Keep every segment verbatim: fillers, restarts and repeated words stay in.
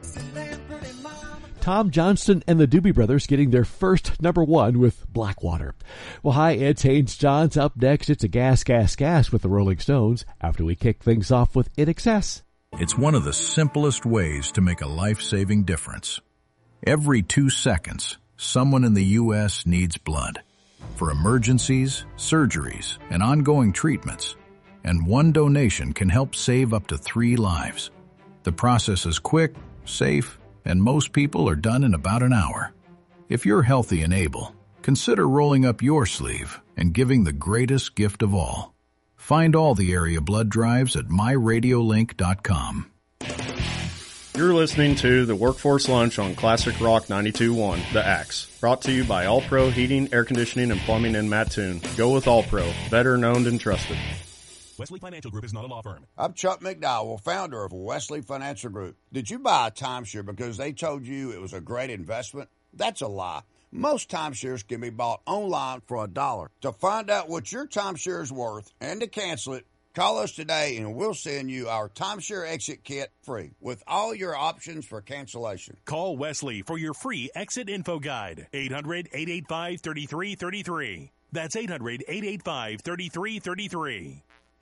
Tom Johnston and the Doobie Brothers getting their first number one with Blackwater. Well, hi, it's Haynes Johns. Up next, it's a gas, gas, gas with the Rolling Stones after we kick things off with In Excess. It's one of the simplest ways to make a life-saving difference. Every two seconds, someone in the U S needs blood for emergencies, surgeries, and ongoing treatments. And one donation can help save up to three lives. The process is quick, safe, and most people are done in about an hour. If you're healthy and able, consider rolling up your sleeve and giving the greatest gift of all. Find all the area blood drives at my radio link dot com. You're listening to the Workforce Lunch on Classic Rock ninety-two point one, The Axe. Brought to you by All Pro Heating, Air Conditioning, and Plumbing in Mattoon. Go with All Pro, better known and trusted. Wesley Financial Group is not a law firm. I'm Chuck McDowell, founder of Wesley Financial Group. Did you buy a timeshare because they told you it was a great investment? That's a lie. Most timeshares can be bought online for a dollar. To find out what your timeshare is worth and to cancel it, call us today and we'll send you our timeshare exit kit free with all your options for cancellation. Call Wesley for your free exit info guide. eight hundred, eight eight five, three three three three. That's eight hundred, eight eight five, three three three three.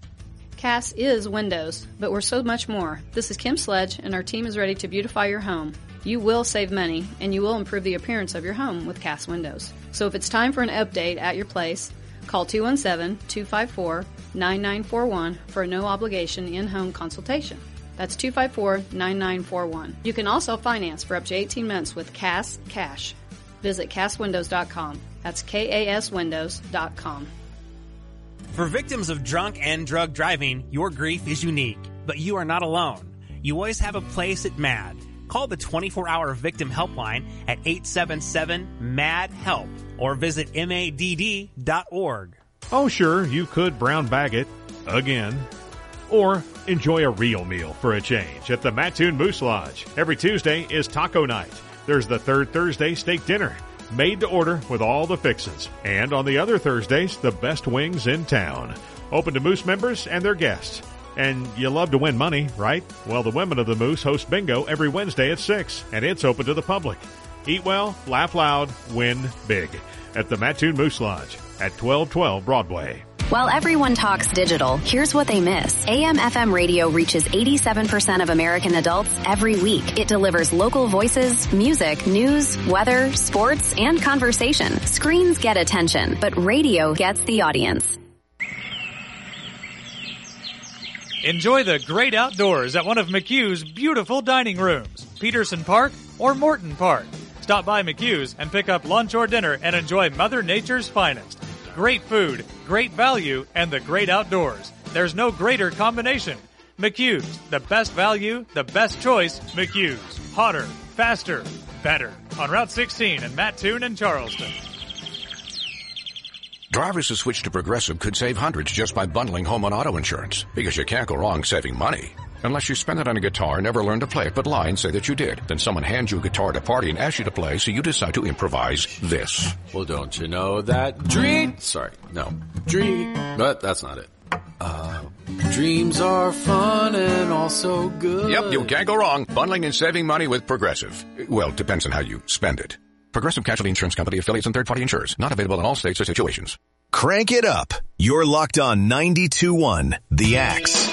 Cass is windows, but we're so much more. This is Kim Sledge, and our team is ready to beautify your home. You will save money, and you will improve the appearance of your home with Cass Windows. So if it's time for an update at your place, call two one seven, two five four, nine nine four one for a no-obligation in-home consultation. That's two five four, nine nine four one. You can also finance for up to eighteen months with Cass Cash. Visit Cass Windows dot com. That's K A S Windows dot com. For victims of drunk and drug driving, your grief is unique, but you are not alone. You always have a place at MAD. Call the twenty-four hour victim helpline at eight seven seven, M A D, HELP or visit M A D D dot org. Oh, sure, you could brown bag it again. Or enjoy a real meal for a change at the Mattoon Moose Lodge. Every Tuesday is taco night. There's the third Thursday steak dinner, made to order with all the fixins. And on the other Thursdays, the best wings in town. Open to Moose members and their guests. And you love to win money, right? Well, the women of the Moose host bingo every Wednesday at six, and it's open to the public. Eat well, laugh loud, win big. At the Mattoon Moose Lodge at twelve twelve Broadway. While everyone talks digital, here's what they miss. A M F M radio reaches eighty-seven percent of American adults every week. It delivers local voices, music, news, weather, sports, and conversation. Screens get attention, but radio gets the audience. Enjoy the great outdoors at one of McHugh's beautiful dining rooms, Peterson Park or Morton Park. Stop by McHugh's and pick up lunch or dinner and enjoy Mother Nature's finest. Great food, great value, and the great outdoors. There's no greater combination. McHugh's, the best value, the best choice, McHugh's. Hotter, faster, better. On Route sixteen in Mattoon and Charleston. Drivers who switch to Progressive could save hundreds just by bundling home and auto insurance, because you can't go wrong saving money. Unless you spend it on a guitar and never learn to play it but lie and say that you did. Then someone hands you a guitar at a party and asks you to play, so you decide to improvise this. Well, don't you know that dream... Sorry, no. Dream... But that's not it. Uh, dreams are fun and also good. Yep, you can't go wrong. Bundling and saving money with Progressive. Well, it depends on how you spend it. Progressive Casualty Insurance Company, affiliates, and third-party insurers. Not available in all states or situations. Crank it up. You're locked on ninety-two point one, The Axe.